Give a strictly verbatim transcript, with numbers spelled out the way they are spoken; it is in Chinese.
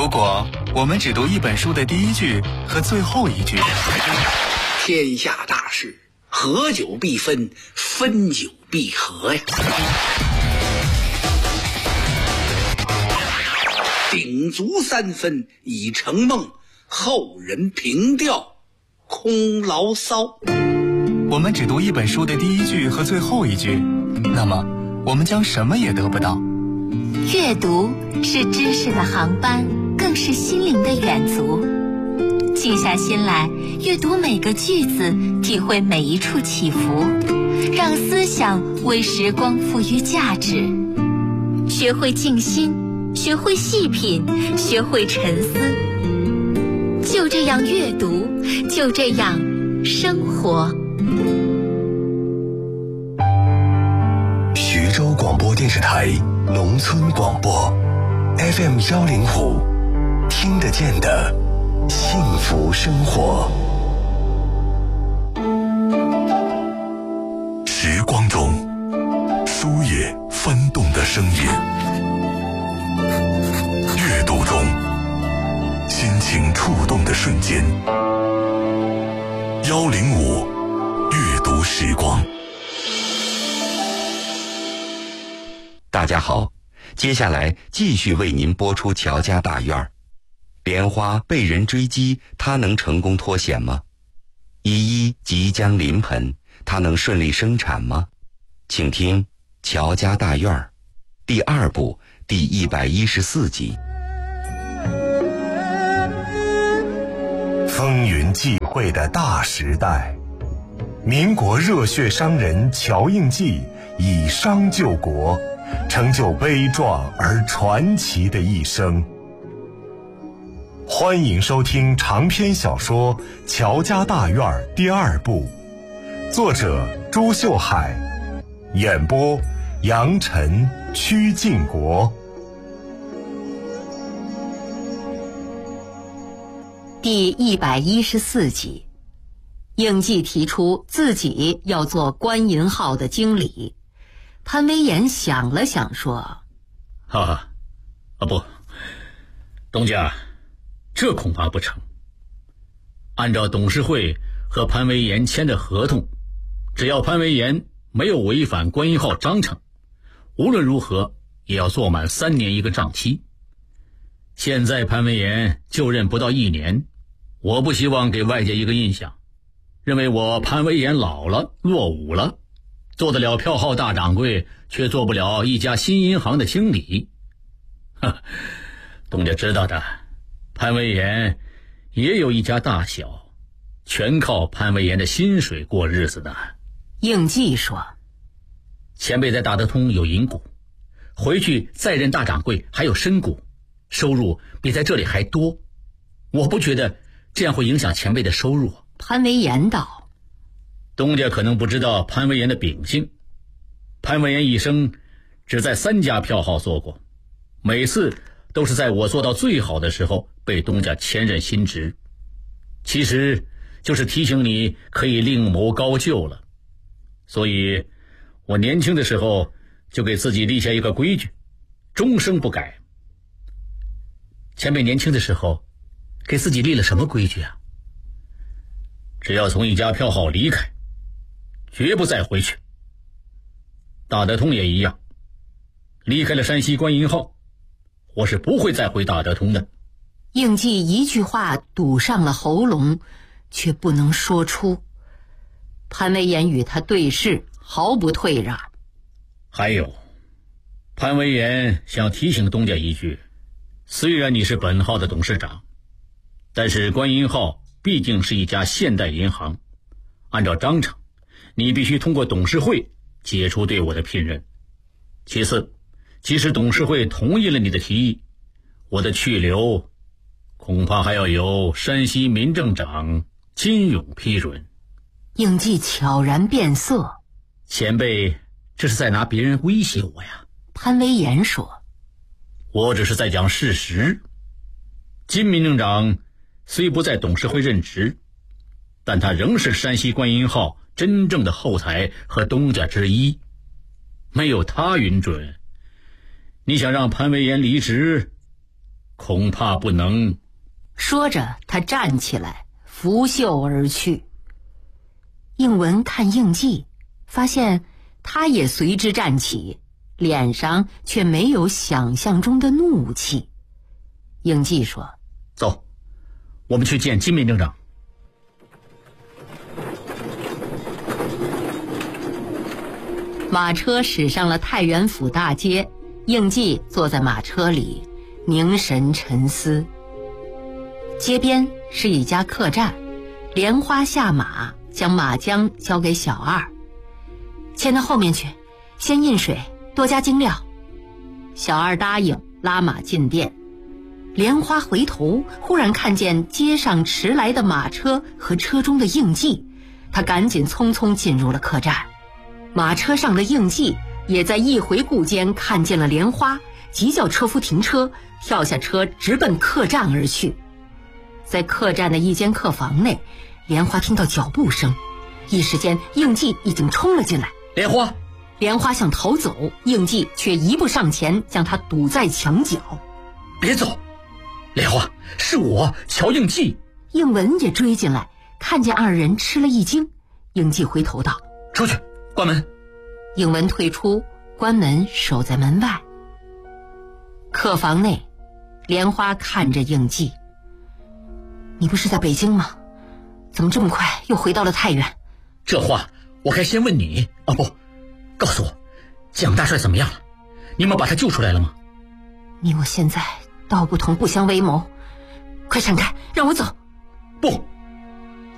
如果我们只读一本书的第一句和最后一句， 天下大事，合久必分，分久必合呀。鼎足三分已成梦，后人凭吊空牢骚。 我们只读一本书的第一句和最后一句，那么我们将什么也得不到。 阅读是知识的航班，更是心灵的远足。静下心来，阅读每个句子，体会每一处起伏，让思想为时光赋予价值。学会静心，学会细品，学会沉思。就这样阅读，就这样生活。 徐州广播电视台农村广播 F M 幺零五，听得见的幸福生活。时光中书页翻动的声音，阅读中心情触动的瞬间。幺零五阅读时光。 大家好，接下来继续为您播出乔家大院儿。莲花被人追击，它能成功脱险吗？依依即将临盆，它能顺利生产吗？请听乔家大院儿第二部第一百一十四集。 风云际会的大时代，民国热血商人乔应记以商救国，成就悲壮而传奇的一生。欢迎收听长篇小说《乔家大院》第二部，作者朱秀海，演播杨晨、曲靖国。 第一百一十四集，应季提出自己要做官银号的经理。潘威严想了想说： 哈哈，啊不，东家，这恐怕不成。按照董事会和潘威严签的合同，只要潘威严没有违反官银号章程，无论如何也要做满三年一个账期。现在潘威严就任不到一年，我不希望给外界一个印象，认为我潘威严老了落伍了，做得了票号大掌柜，却做不了一家新银行的经理。哈，东家知道的，潘威严也有一家大小，全靠潘威严的薪水过日子的。 应季说： 前辈在大德通有银股，回去再任大掌柜还有身股，收入比在这里还多，我不觉得这样会影响前辈的收入。 潘威严道： 东家可能不知道潘威严的秉性，潘威严一生只在三家票号做过，每次都是在我做到最好的时候被东家迁任新职，其实就是提醒你可以另谋高就了。所以我年轻的时候就给自己立下一个规矩，终生不改。前辈年轻的时候给自己立了什么规矩啊？只要从一家票号离开，绝不再回去。大德通也一样，离开了山西官银号，我是不会再回大德通的。 应季一句话堵上了喉咙，却不能说出。潘威严与他对视，毫不退让。 还有，潘威严想提醒东家一句，虽然你是本号的董事长，但是官银号毕竟是一家现代银行，按照章程，你必须通过董事会解除对我的聘任。其次，即使董事会同意了你的提议，我的去留恐怕还要由山西民政长金勇批准。 应季悄然变色： 前辈这是在拿别人威胁我呀？ 潘威严说： 我只是在讲事实。金民政长虽不在董事会任职，但他仍是山西官银号真正的后台和东家之一，没有他允准，你想让潘威严离职， 恐怕不能。 说着，他站起来，拂袖而去。应文看应季，发现他也随之站起，脸上却没有想象中的怒气。应季说： 走，我们去见金面政长。 马车驶上了太原府大街，应季坐在马车里，凝神沉思。街边是一家客栈，莲花下马，将马缰交给小二：牵到后面去，先印水，多加精料。小二答应，拉马进店。莲花回头，忽然看见街上驰来的马车和车中的应季，他赶紧匆匆进入了客栈。马车上的应季也在一回顾间看见了莲花，急叫车夫停车，跳下车直奔客栈而去。在客栈的一间客房内，莲花听到脚步声，一时间应季已经冲了进来。 莲花， 莲花想逃走，应季却一步上前，将他堵在墙角。 别走，莲花，是我乔应季。 应文也追进来，看见二人吃了一惊。应季回头道： 出去，关门。 应文退出，关门守在门外。客房内，莲花看着应季：你不是在北京吗？怎么这么快又回到了太原？ 这话我该先问你。哦不，告诉我，蒋大帅怎么样了？你们把他救出来了吗？ 你我现在道不同不相为谋，快闪开，让我走。 不，